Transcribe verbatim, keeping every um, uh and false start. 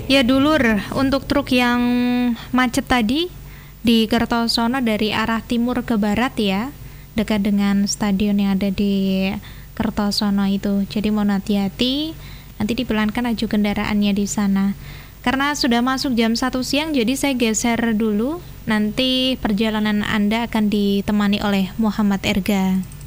Ya dulur, untuk truk yang macet tadi di Kertosono dari arah timur ke barat ya, dekat dengan stadion yang ada di Kertosono itu. Jadi mohon hati-hati, nanti dipelankan laju kendaraannya di sana. Karena sudah masuk jam satu siang, jadi saya geser dulu. Nanti perjalanan Anda akan ditemani oleh Muhammad Erga.